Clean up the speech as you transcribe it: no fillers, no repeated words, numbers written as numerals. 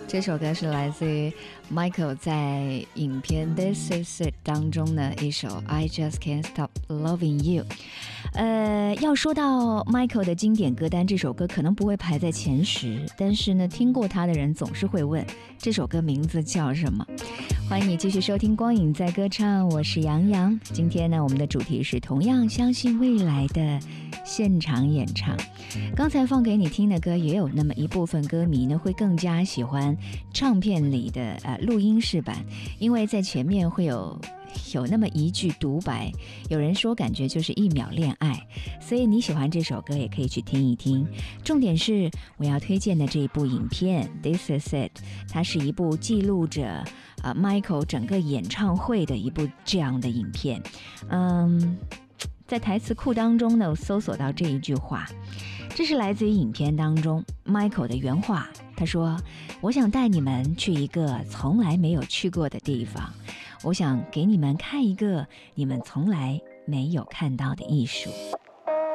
这首歌是来自于 Michael 在影片 This Is It 当中的一首 I Just Can't Stop Loving You。要说到 Michael 的经典歌单，这首歌可能不会排在前10，但是呢，听过他的人总是会问这首歌名字叫什么。欢迎你继续收听光影在歌唱，我是杨洋。今天呢，我们的主题是同样相信未来的现场演唱。刚才放给你听的歌，也有那么一部分歌迷呢会更加喜欢唱片里的录音室版，因为在前面会有那么一句独白，有人说感觉就是1秒恋爱，所以你喜欢这首歌也可以去听一听。重点是我要推荐的这一部影片 This Is It， 它是一部记录着Michael 整个演唱会的一部这样的影片。在台词库当中呢，我搜索到这一句话，这是来自于影片当中 Michael 的原话。他说：我想带你们去一个从来没有去过的地方，我想给你们看一个你们从来没有看到的艺术。